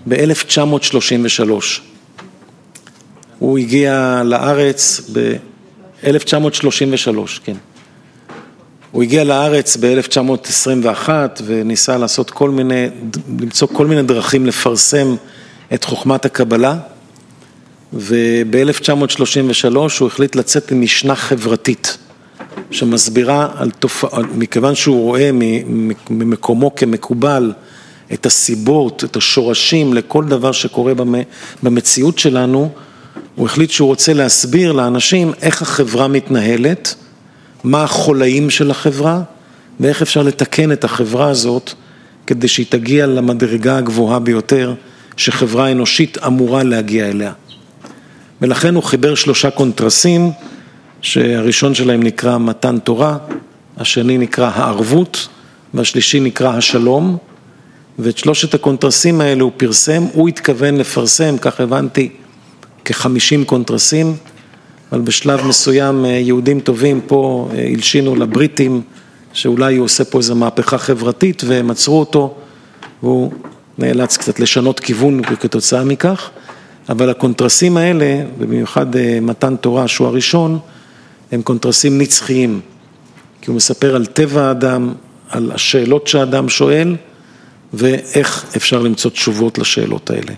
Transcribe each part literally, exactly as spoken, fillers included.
ב-אלף תשע מאות שלושים ושלוש. הוא הגיע לארץ ב-אלף תשע מאות שלושים ושלוש, כן. הוא הגיע לארץ ב-אלף תשע מאות עשרים ואחת וניסה לעשות כל מיני, למצוא כל מיני דרכים לפרסם את חוכמת הקבלה, וב-אלף תשע מאות שלושים ושלוש הוא החליט לצאת עם משנה חברתית, שמסבירה על תופעה, מכיוון שהוא רואה ממקומו כמקובל את הסיבות, את השורשים לכל דבר שקורה במציאות שלנו, הוא החליט שהוא רוצה להסביר לאנשים איך החברה מתנהלת, מה החולאים של החברה, ואיך אפשר לתקן את החברה הזאת, כדי שהיא תגיע למדרגה הגבוהה ביותר, שחברה אנושית אמורה להגיע אליה. ולכן הוא חיבר שלושה קונטרסים, שהראשון שלהם נקרא מתן תורה, השני נקרא הערבות, והשלישי נקרא השלום, ואת שלושת הקונטרסים האלה הוא פרסם, הוא התכוון לפרסם, כך הבנתי, כ-חמישים קונטרסים, אבל בשלב מסוים יהודים טובים פה הלשינו לבריטים, שאולי הוא עושה פה איזו מהפכה חברתית, והם עצרו אותו, והוא נאלץ קצת לשנות כיוון כתוצאה מכך, אבל הקונטרסים האלה, במיוחד מתן תורה שהוא הראשון, הם קונטרסים נצחיים, כי הוא מספר על טבע האדם, על השאלות שהאדם שואל, ואיך אפשר למצוא תשובות לשאלות האלה.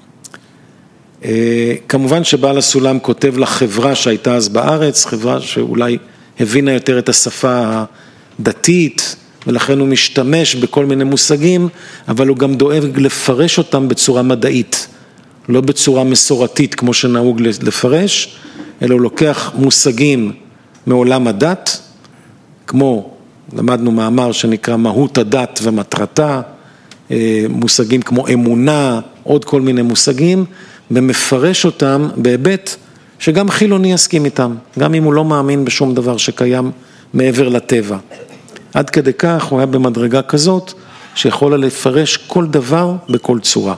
כמובן שבעל הסולם כותב לחברה שהייתה אז בארץ, חברה שאולי הבינה יותר את השפה הדתית, ולכן הוא משתמש בכל מיני מושגים, אבל הוא גם דואג לפרש אותם בצורה מדעית, לא בצורה מסורתית כמו שנהוג לפרש, אלא הוא לוקח מושגים מעולם הדת, כמו למדנו מאמר שנקרא מהות הדת ומטרתה, מושגים כמו אמונה, עוד כל מיני מושגים, ומפרש אותם בהיבט שגם חילוני יסכים איתם, גם אם הוא לא מאמין בשום דבר שקיים מעבר לטבע. עד כדי כך הוא היה במדרגה כזאת שיכולה לפרש כל דבר בכל צורה.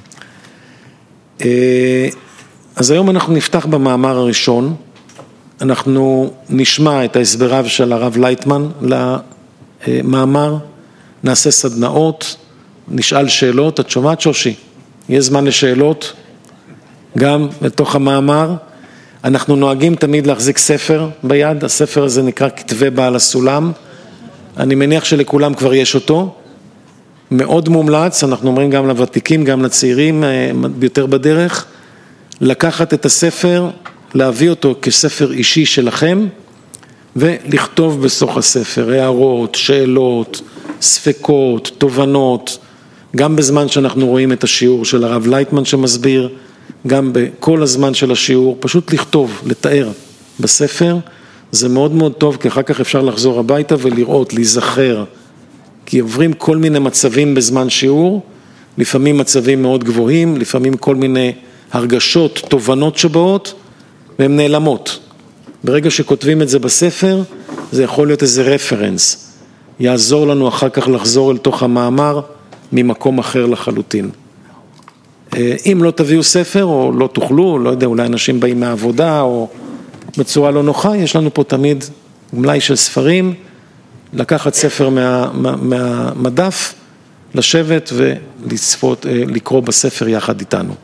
אז היום אנחנו נפתח במאמר הראשון, אנחנו נשמע את ההסבריו של הרב לייטמן למאמר, נעשה סדנאות, נשאל שאלות. את שומעת שושי? יש זמן לשאלות? גם בתוך המאמר. אנחנו נוהגים תמיד להחזיק ספר ביד, הספר הזה נקרא כתבי בעל הסולם, אני מניח שלכולם כבר יש אותו, מאוד מומלץ, אנחנו אומרים גם לוותיקים, גם לצעירים, יותר בדרך, לקחת את הספר, להביא אותו כספר אישי שלכם, ולכתוב בסוף הספר, הערות, שאלות, ספקות, תובנות, גם בזמן שאנחנו רואים את השיעור של הרב לייטמן שמסביר, גם בכל הזמן של השיעור, פשוט לכתוב, לתאר בספר, זה מאוד מאוד טוב, כי אחר כך אפשר לחזור הביתה ולראות, להיזכר, כי עוברים כל מיני מצבים בזמן שיעור, לפעמים מצבים מאוד גבוהים, לפעמים כל מיני הרגשות, תובנות שבאות, והן נעלמות. ברגע שכותבים את זה בספר, זה יכול להיות איזה רפרנס, יעזור לנו אחר כך לחזור אל תוך המאמר, ממקום אחר לחלוטין. אם לא תביאו ספר, או לא תוכלו, לא יודע, אולי אנשים באים מהעבודה, או בצורה לא נוחה, יש לנו פה תמיד מלאי של ספרים, לקחת ספר מה, מה, מהמדף, לשבת ולצפות, לקרוא בספר יחד איתנו.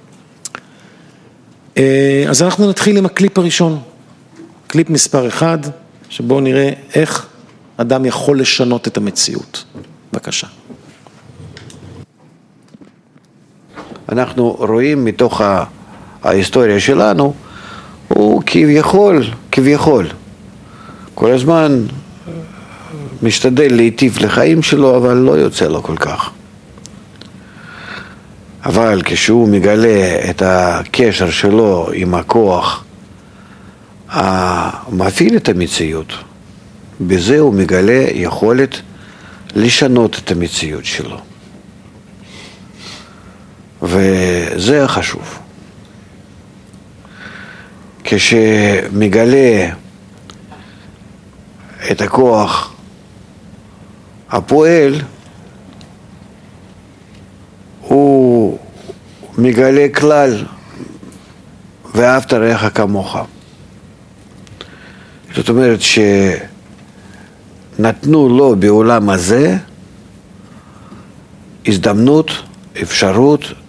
אז אנחנו נתחיל עם הקליפ הראשון, קליפ מספר אחד, שבו נראה איך אדם יכול לשנות את המציאות. בבקשה. אנחנו רואים מתוך ההיסטוריה שלנו, הוא כביכול, כביכול, כל הזמן משתדל להיטיב לחיים שלו, אבל לא יוצא לו כל כך. אבל כשהוא מגלה את הקשר שלו עם הכוח המפעיל את המציאות, בזה הוא מגלה יכולת לשנות את המציאות שלו. וזה החשוב. כשמגלה את הכוח הפועל, הוא מגלה כלל, ואהבת רעך כמוך. זאת אומרת שנתנו לו בעולם הזה הזדמנות, אפשרות,